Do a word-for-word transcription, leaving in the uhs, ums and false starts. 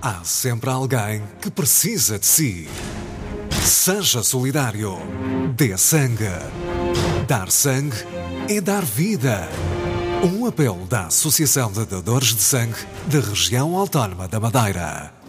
Há sempre alguém que precisa de si. Seja solidário. Dê sangue. Dar sangue é dar vida. Um apelo da Associação de Doadores de Sangue da Região Autónoma da Madeira.